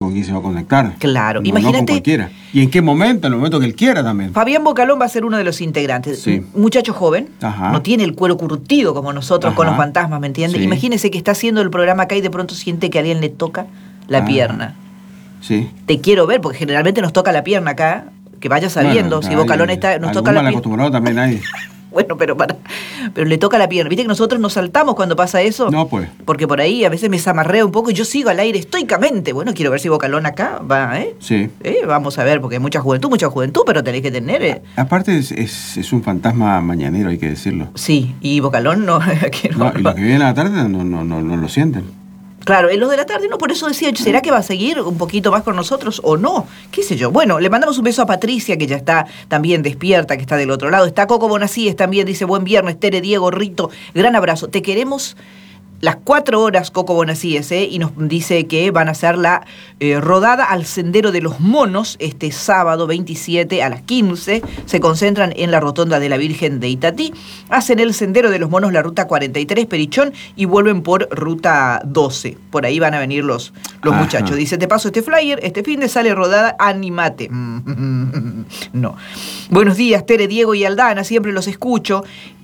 con quién se va a conectar. Claro, no, imagínate. No con cualquiera. Y en qué momento, en el momento que él quiera también. Fabián Bocalón va a ser uno de los integrantes. Sí. Muchacho joven, Ajá. no tiene el cuero curtido como nosotros con los fantasmas, ¿me entiendes? Sí. Imagínese que está haciendo el programa acá y de pronto siente que a alguien le toca la pierna. Sí. Te quiero ver, porque generalmente nos toca la pierna acá, que vaya sabiendo, si Bocalón está, nos toca la pierna. Acostumbrado también hay. Bueno, pero le toca la pierna. ¿Viste que nosotros nos saltamos cuando pasa eso? No, pues. Porque por ahí a veces me zamarrea un poco y yo sigo al aire estoicamente. Bueno, quiero ver si Bocalón acá va, ¿eh? Sí. Vamos a ver, porque hay mucha juventud, pero tenés que tener... Aparte es un fantasma mañanero, hay que decirlo. Sí, y Bocalón no... y los que vienen a la tarde no lo sienten. Claro, en los de la tarde no, por eso decía, ¿será que va a seguir un poquito más con nosotros o no? ¿Qué sé yo? Bueno, le mandamos un beso a Patricia, que ya está también despierta, que está del otro lado. Está Coco Bonacíes también, dice, buen viernes, Tere, Diego, Rito, gran abrazo. Te queremos las 4 horas, Coco Bonacíes, y nos dice que van a hacer la rodada al Sendero de los Monos este sábado 27 a las 15. Se concentran en la Rotonda de la Virgen de Itatí. Hacen el Sendero de los Monos, la ruta 43, Perichón, y vuelven por ruta 12. Por ahí van a venir los muchachos. Dice, te paso este flyer, este fin de sale rodada, animate. No. Buenos días, Tere, Diego y Aldana, siempre los escucho.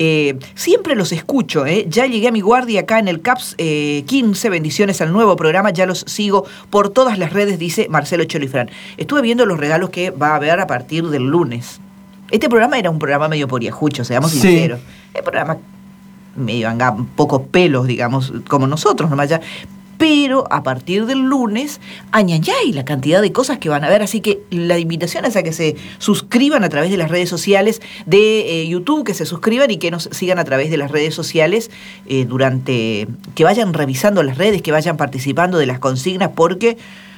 Ya llegué a mi guardia acá en el CAPS 15, bendiciones al nuevo programa, ya los sigo por todas las redes, dice Marcelo Cholifrán. Estuve viendo los regalos que va a haber a partir del lunes. Este programa era un programa medio poriajucho, seamos sinceros. El programa medio pocos pelos, digamos, como nosotros, nomás ya. Pero a partir del lunes, añayay, la cantidad de cosas que van a ver. Así que la invitación es a que se suscriban a través de las redes sociales de YouTube, que se suscriban y que nos sigan a través de las redes sociales que vayan revisando las redes, que vayan participando de las consignas, porque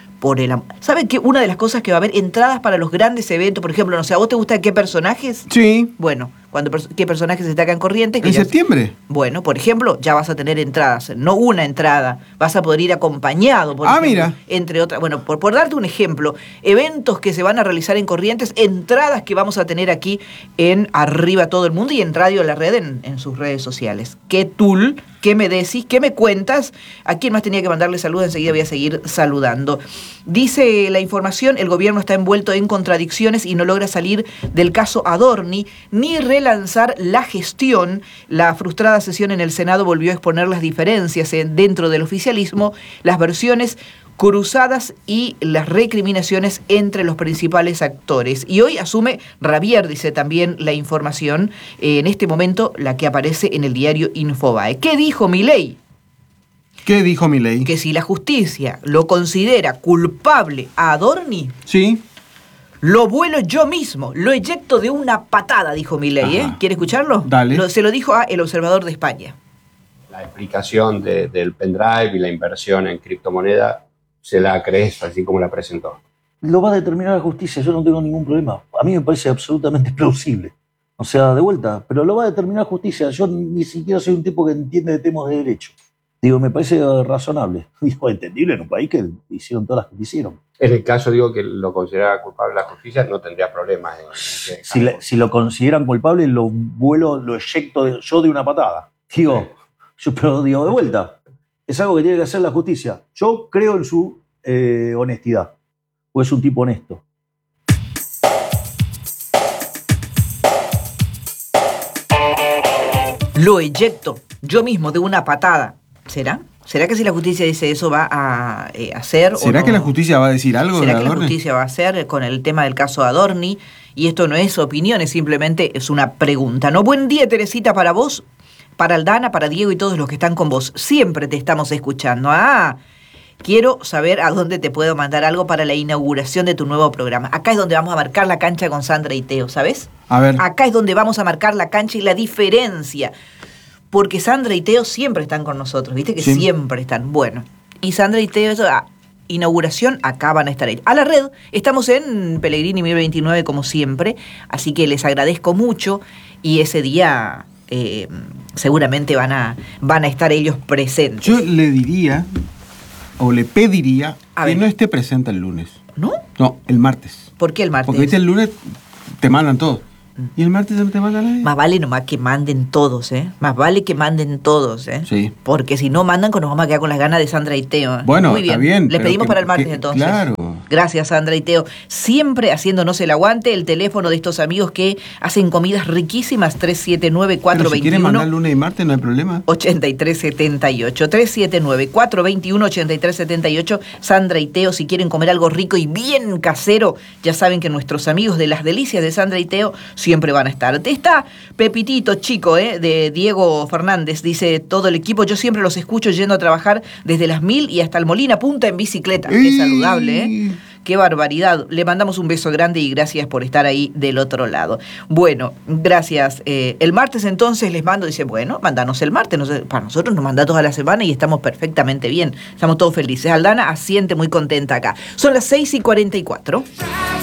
¿saben qué? Una de las cosas que va a haber, entradas para los grandes eventos, por ejemplo, no sé, ¿a vos te gusta qué personajes? Sí. Bueno, ¿qué personajes está acá en Corrientes? ¿En septiembre? Bueno, por ejemplo, ya vas a tener entradas, no una entrada, vas a poder ir acompañado, por ejemplo, mira. Entre otras. Bueno, por darte un ejemplo, eventos que se van a realizar en Corrientes, entradas que vamos a tener aquí en Arriba Todo el Mundo y en Radio La Red en sus redes sociales. ¿Qué tool? ¿Qué me decís? ¿Qué me cuentas? ¿A quién más tenía que mandarle saludos? Enseguida voy a seguir saludando. Dice la información, el gobierno está envuelto en contradicciones y no logra salir del caso Adorni ni relanzar la gestión. La frustrada sesión en el Senado volvió a exponer las diferencias dentro del oficialismo, las versiones cruzadas y las recriminaciones entre los principales actores. Y hoy asume Rabier, dice también la información, en este momento la que aparece en el diario Infobae. ¿Qué dijo Milei? ¿Qué dijo Milei? Que si la justicia lo considera culpable a Adorni, sí, lo vuelo yo mismo, lo eyecto de una patada, dijo Milei. ¿Quiere escucharlo? Dale. Se lo dijo a El Observador de España. La explicación del pendrive y la inversión en criptomoneda se la crees así como la presentó. Lo va a determinar la justicia, yo no tengo ningún problema. A mí me parece absolutamente plausible. O sea, de vuelta, pero lo va a determinar la justicia. Yo ni siquiera soy un tipo que entiende de temas de derecho. Digo, me parece razonable. Digo, entendible en un país que hicieron todas las que hicieron. En el caso, digo, que lo considerara culpable la justicia, no tendría problemas. Si lo consideran culpable, lo eyecto yo de una patada. Digo, pero digo, de vuelta, es algo que tiene que hacer la justicia. Yo creo en su honestidad, o es un tipo honesto. Lo eyecto yo mismo de una patada. ¿Será? ¿Será que si la justicia dice eso va a hacer? ¿Será que la justicia va a decir algo de Adorni? ¿Será que la justicia va a hacer con el tema del caso Adorni? Y esto no es opinión, simplemente es una pregunta. ¿No? Buen día, Teresita, para vos, para Aldana, para Diego y todos los que están con vos. Siempre te estamos escuchando. Quiero saber a dónde te puedo mandar algo para la inauguración de tu nuevo programa. Acá es donde vamos a marcar la cancha con Sandra y Teo, ¿sabes? A ver. Acá es donde vamos a marcar la cancha y la diferencia. Porque Sandra y Teo siempre están con nosotros, ¿viste? Que siempre están. Bueno, y Sandra y Teo, inauguración, acá van a estar ellos. A la red, estamos en Pellegrini 1029 como siempre, así que les agradezco mucho y ese día seguramente van a estar ellos presentes. Yo le diría, o le pediría, a que ver. no esté presente el lunes. ¿No? No, el martes. ¿Por qué el martes? Porque viste, el lunes te mandan todo. ¿Y el martes no te manda nadie? Más vale nomás que manden todos, ¿eh? Más vale que manden todos, ¿eh? Sí. Porque si no mandan, nos vamos a quedar con las ganas de Sandra y Teo. Bueno, muy bien. está bien. Les pero pedimos que- para el martes que- entonces. Claro. Gracias, Sandra y Teo. Siempre haciéndonos el aguante. El teléfono de estos amigos que hacen comidas riquísimas, 379-421. Pero si quieren mandar lunes y martes, no hay problema. 8378 379-421-8378. Sandra y Teo, si quieren comer algo rico y bien casero, ya saben que nuestros amigos de Las Delicias de Sandra y Teo siempre van a estar. Está Pepitito, chico, de Diego Fernández, dice todo el equipo, yo siempre los escucho yendo a trabajar desde las 1000 y hasta el Molina Punta en bicicleta. Qué saludable, ¿eh? Qué barbaridad. Le mandamos un beso grande y gracias por estar ahí del otro lado. Bueno, gracias. El martes entonces les mando, dice, bueno, mandanos el martes. Para nosotros nos manda toda la semana y estamos perfectamente bien. Estamos todos felices. Aldana asiente muy contenta acá. Son las 6:44.